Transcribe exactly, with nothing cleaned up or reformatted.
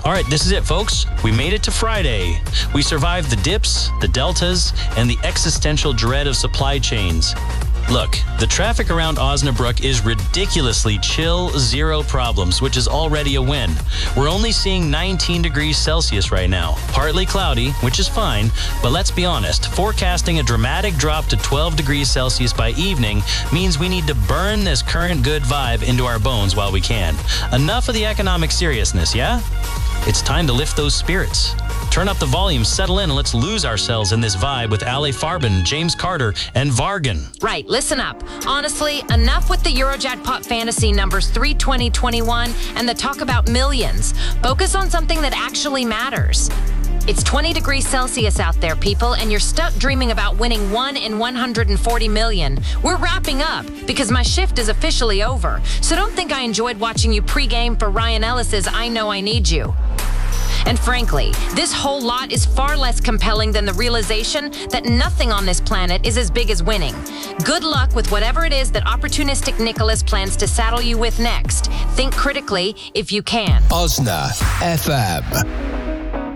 All right, this is it, folks. We made it to Friday. We survived the dips, the deltas, and the existential dread of supply chains. Look, the traffic around Osnabrück is ridiculously chill, zero problems, which is already a win. We're only seeing nineteen degrees Celsius right now. Partly cloudy, which is fine, but let's be honest, forecasting a dramatic drop to twelve degrees Celsius by evening means we need to burn this current good vibe into our bones while we can. Enough of the economic seriousness, yeah? It's time to lift those spirits. Turn up the volume, settle in, and let's lose ourselves in this vibe with Ale Farben, James Carter, and Vargan. Right, listen up. Honestly, enough with the Eurojackpot fantasy numbers three, twenty, twenty-one and the talk about millions. Focus on something that actually matters. It's twenty degrees Celsius out there, people, and you're stuck dreaming about winning one in one hundred forty million. We're wrapping up because my shift is officially over. So don't think I enjoyed watching you pregame for Ryan Ellis's I Know I Need You. And frankly, this whole lot is far less compelling than the realization that nothing on this planet is as big as winning. Good luck with whatever it is that opportunistic Nicholas plans to saddle you with next. Think critically if you can. Osna F M.